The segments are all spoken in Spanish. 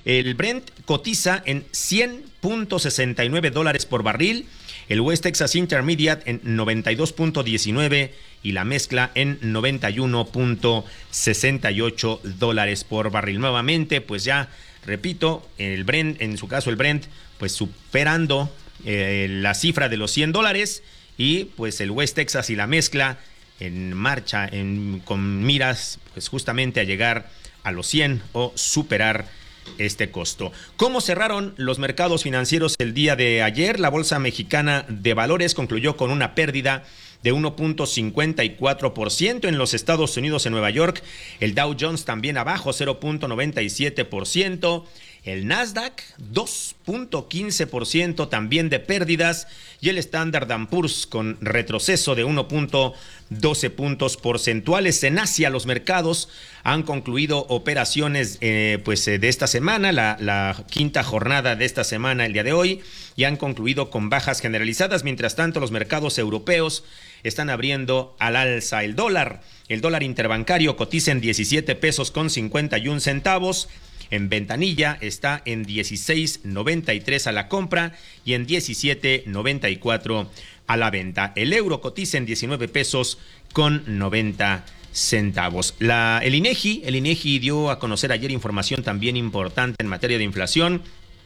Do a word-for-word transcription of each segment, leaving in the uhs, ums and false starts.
El Brent cotiza en cien punto sesenta y nueve dólares por barril, el West Texas Intermediate en noventa y dos punto diecinueve y la mezcla en noventa y uno punto sesenta y ocho dólares por barril. Nuevamente, pues ya, repito, el Brent, en su caso el Brent, pues superando eh, la cifra de los cien dólares y pues el West Texas y la mezcla en marcha, en, con miras pues justamente a llegar a los cien o superar este costo. ¿Cómo cerraron los mercados financieros el día de ayer? La Bolsa Mexicana de Valores concluyó con una pérdida de uno punto cincuenta y cuatro por ciento en los Estados Unidos, en Nueva York. El Dow Jones también abajo, cero punto noventa y siete por ciento. El Nasdaq, dos punto quince por ciento también de pérdidas. Y el Standard and Poor's con retroceso de uno punto doce puntos porcentuales. En Asia, los mercados han concluido operaciones eh, pues, eh, de esta semana, la, la quinta jornada de esta semana, el día de hoy, y han concluido con bajas generalizadas. Mientras tanto, los mercados europeos están abriendo al alza. El dólar, el dólar interbancario cotiza en diecisiete pesos con cincuenta y un centavos. En ventanilla está en dieciséis noventa y tres a la compra y en diecisiete noventa y cuatro a la venta. El euro cotiza en diecinueve pesos con noventa centavos. La, el INEGI, el INEGI dio a conocer ayer información también importante en materia de inflación.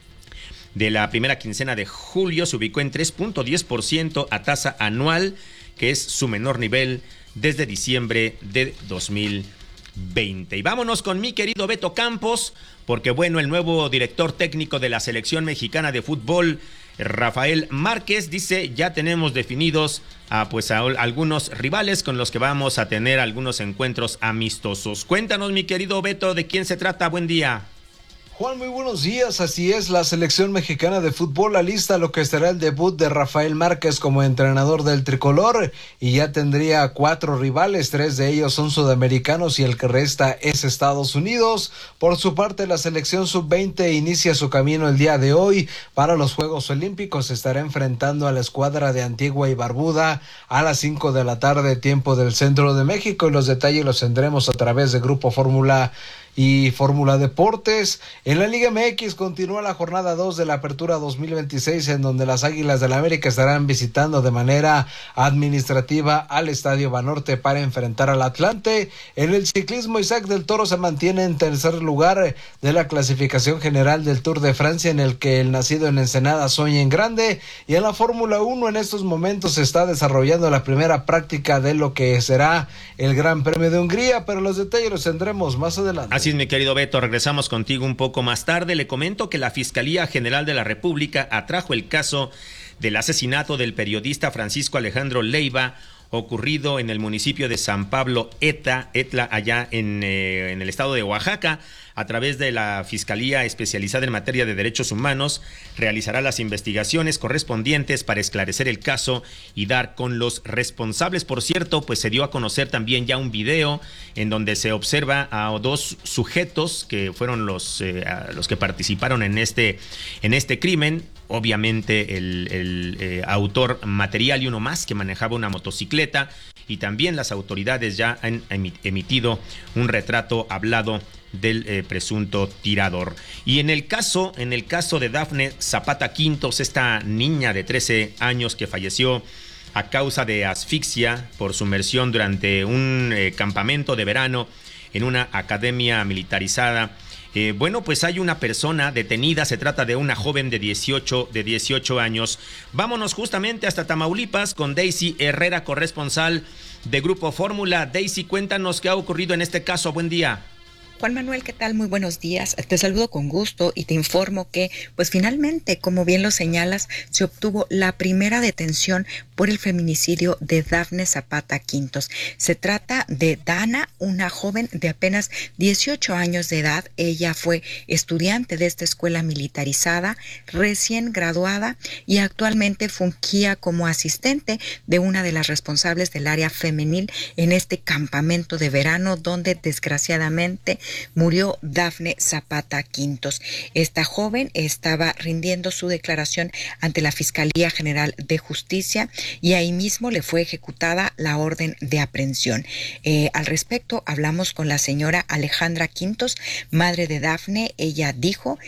De la primera quincena de julio se ubicó en tres punto diez por ciento a tasa anual, que es su menor nivel desde diciembre de dos mil veinte. Y vámonos con mi querido Beto Campos, porque bueno, el nuevo director técnico de la selección mexicana de fútbol, Rafael Márquez, dice: ya tenemos definidos a, pues, a algunos rivales con los que vamos a tener algunos encuentros amistosos. Cuéntanos, mi querido Beto, ¿de quién se trata? Buen día. Juan, muy buenos días. Así es, la selección mexicana de fútbol alista lo que será el debut de Rafael Márquez como entrenador del tricolor, y ya tendría cuatro rivales, tres de ellos son sudamericanos y el que resta es Estados Unidos. Por su parte, la selección sub veinte inicia su camino el día de hoy para los Juegos Olímpicos. Estará enfrentando a la escuadra de Antigua y Barbuda a las cinco de la tarde, tiempo del centro de México, y los detalles los tendremos a través de Grupo Fórmula y Fórmula Deportes. En la Liga M X continúa la jornada dos de la Apertura dos mil veintiséis, en donde las Águilas del América estarán visitando de manera administrativa al Estadio Banorte para enfrentar al Atlante. En el ciclismo, Isaac del Toro se mantiene en tercer lugar de la clasificación general del Tour de Francia, en el que el nacido en Ensenada sueña en grande. Y en la Fórmula uno en estos momentos se está desarrollando la primera práctica de lo que será el Gran Premio de Hungría, pero los detalles los tendremos más adelante. Así es, mi querido Beto, regresamos contigo un poco más tarde. Le comento que la Fiscalía General de la República atrajo el caso del asesinato del periodista Francisco Alejandro Leiva, ocurrido en el municipio de San Pablo Etla, Etla allá en, eh, en el estado de Oaxaca. A través de la Fiscalía Especializada en Materia de Derechos Humanos, realizará las investigaciones correspondientes para esclarecer el caso y dar con los responsables. Por cierto, pues se dio a conocer también ya un video en donde se observa a dos sujetos que fueron los, eh, los que participaron en este, en este crimen. Obviamente el, el eh, autor material y uno más que manejaba una motocicleta, y también las autoridades ya han emitido un retrato hablado del eh, presunto tirador. Y en el caso, en el caso de Dafne Zapata Quintos, esta niña de trece años que falleció a causa de asfixia por sumersión durante un eh, campamento de verano en una academia militarizada. Eh, bueno, pues hay una persona detenida, se trata de una joven de dieciocho, de dieciocho años. Vámonos justamente hasta Tamaulipas con Daisy Herrera, corresponsal de Grupo Fórmula. Daisy, cuéntanos qué ha ocurrido en este caso. Buen día. Juan Manuel, ¿qué tal? Muy buenos días. Te saludo con gusto y te informo que, pues finalmente, como bien lo señalas, se obtuvo la primera detención por el feminicidio de Dafne Zapata Quintos. Se trata de Dana, una joven de apenas dieciocho años de edad. Ella fue estudiante de esta escuela militarizada, recién graduada, y actualmente fungía como asistente de una de las responsables del área femenil en este campamento de verano, donde desgraciadamente murió Dafne Zapata Quintos. Esta joven estaba rindiendo su declaración ante la Fiscalía General de Justicia y ahí mismo le fue ejecutada la orden de aprehensión. Eh, al respecto, hablamos con la señora Alejandra Quintos, madre de Dafne. Ella dijo